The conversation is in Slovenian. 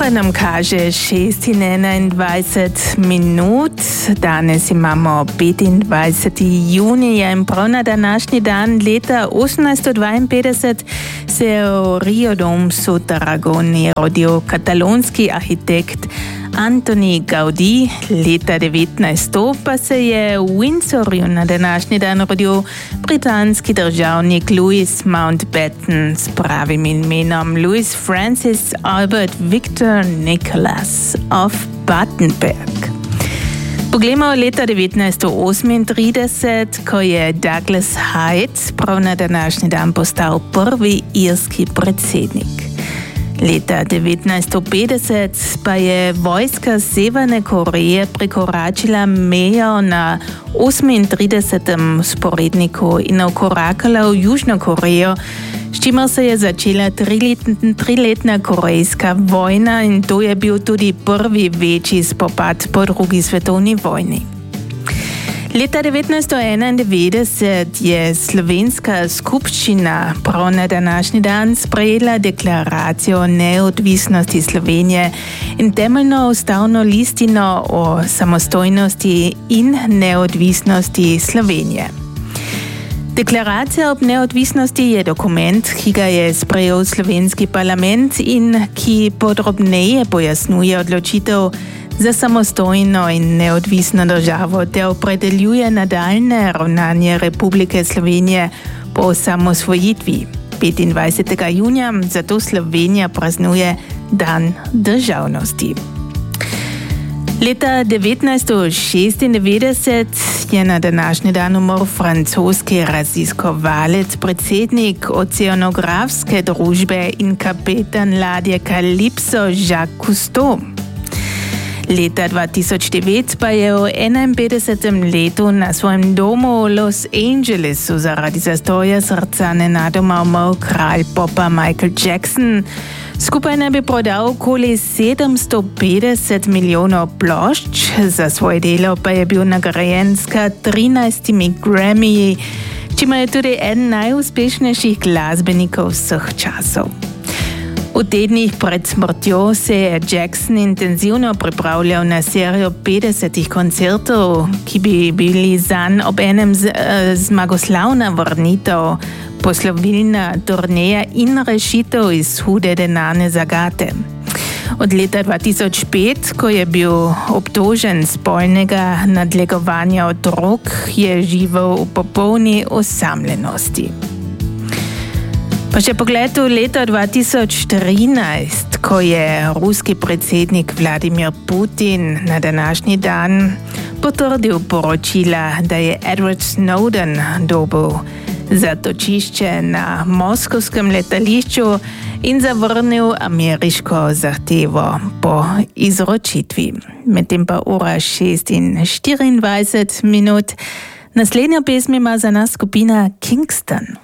Ura nam kaže 6:21 minut. Danes imamo 25. junija in prav na današnji dan leta 1852 se v Rio Domu Tarragoni rodil katalonski arhitekt Antoni Gaudí. Leta 1900 pa se je v Windsorju na današnji dan rodil britanski državnik Louis Mountbatten s pravim imenom Louis Francis Albert Victor Nicholas of Battenberg. Poglejmo leta 1938, ko je Douglas Hyde prav na današnji dan postal prvi irski predsednik. Leta 1950 pa je vojska Severne Koreje prekoračila mejo na 38. sporedniku in vkorakala v Južno Korejo, s čimer se je začela triletna korejska vojna in to je bil tudi prvi večji spopad po drugi svetovni vojni. Leta 1991 je slovenska skupščina prav na današnji dan sprejela deklaracijo o neodvisnosti Slovenije in temeljno ustavno listino o samostojnosti in neodvisnosti Slovenije. Deklaracija o neodvisnosti je dokument, ki ga je sprejel slovenski parlament in ki podrobneje pojasnjuje odločitev za samostojno in neodvisno državo te opredeljuje nadaljne ravnanje Republike Slovenije po osamosvojitvi. 25. junija zato Slovenija praznuje Dan državnosti. Leta 1996 je na današnji dan umrl francoski raziskovalec, predsednik oceanografske družbe in kapetan ladje Calypso Jacques Cousteau. Leta 2009 pa je v 51. letu na svojem domu v Los Angelesu zaradi zastoja srca nenadoma umrl kralj popa Michael Jackson. Skupaj naj bi prodal okoli 750 milijonov plošč, za svoje delo pa je bil nagrajen s 13 Grammyji, čima je tudi eden najuspešnejših glasbenikov vseh časov. V tednih pred smrtjo se je Jackson intenzivno pripravljal na serijo 50 koncertov, ki bi bili zanj ob enem zmagoslavna vrnitev, poslovilna turneja in rešitev iz hude denarne zagate. Od leta 2005, ko je bil obtožen spolnega nadlegovanja otrok, je živel v popolni osamljenosti. Pa še pogled v leto 2013, ko je ruski predsednik Vladimir Putin na današnji dan potrdil poročila, da je Edward Snowden dobil zatočišče na moskovskem letališču in zavrnil ameriško zahtevo po izročitvi. Medtem pa ura 6:24 minut. Naslednja pesmi ima za nas skupina Kingston.